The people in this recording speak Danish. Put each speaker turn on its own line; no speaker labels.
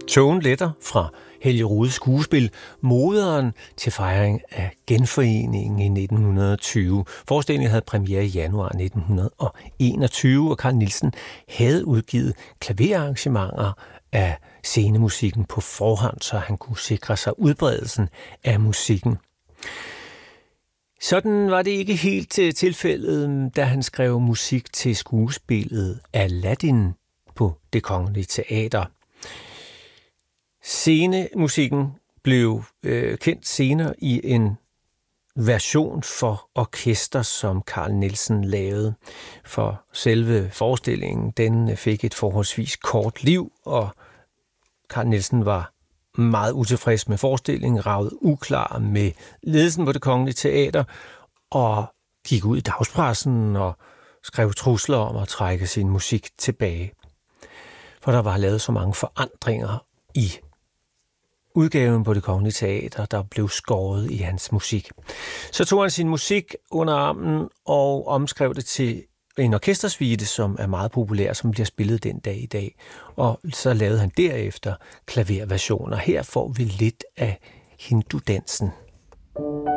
Togen letter fra Helge Rudes skuespil Moderen til fejring af genforeningen i 1920. Forestillingen havde premiere i januar 1921, og Carl Nielsen havde udgivet klaverarrangementer af scenemusikken på forhånd, så han kunne sikre sig udbredelsen af musikken. Sådan var det ikke helt tilfældet, da han skrev musik til skuespillet Aladdin på Det Kongelige Teater. Scenemusikken blev kendt senere i en version for orkester, som Carl Nielsen lavede. For selve forestillingen, den fik et forholdsvis kort liv, og Carl Nielsen var meget utilfreds med forestillingen, raget uklar med ledelsen på Det Kongelige Teater, og gik ud i dagspressen og skrev trusler om at trække sin musik tilbage. For der var lavet så mange forandringer i udgaven på Det Kongelige Teater, der blev skåret i hans musik. Så tog han sin musik under armen og omskrev det til en orkestersuite, som er meget populær, som bliver spillet den dag i dag. Og så lavede han derefter klaverversioner. Her får vi lidt af hindudansen.